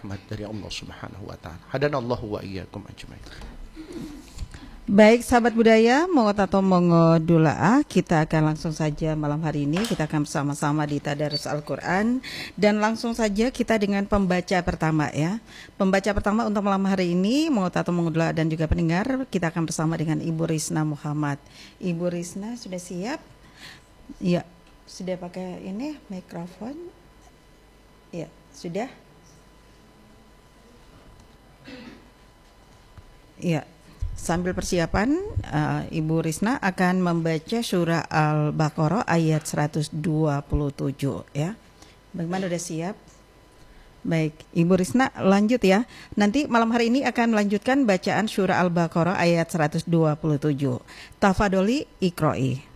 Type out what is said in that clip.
rahmat dari Allah Subhanahu wa taala. Hadanallahu wa iyyakum ajmain. Baik sahabat budaya, Mongo Tato Mongo Dulaah, kita akan langsung saja malam hari ini kita akan bersama-sama di Tadarus Al-Quran, dan langsung saja kita dengan pembaca pertama ya. Pembaca pertama untuk malam hari ini Mongo Tato Mongo Dulaah dan juga pendengar, kita akan bersama dengan Ibu Risna Muhammad. Ibu Risna sudah siap? Ya, sudah pakai ini mikrofon? Ya, sudah? Ya. Sambil persiapan, Ibu Risna akan membaca surah Al-Baqarah ayat 127 ya. Bagaimana, udah siap? Baik, Ibu Risna lanjut ya. Nanti malam hari ini akan melanjutkan bacaan surah Al-Baqarah ayat 127. Tafadholi Iqra'i.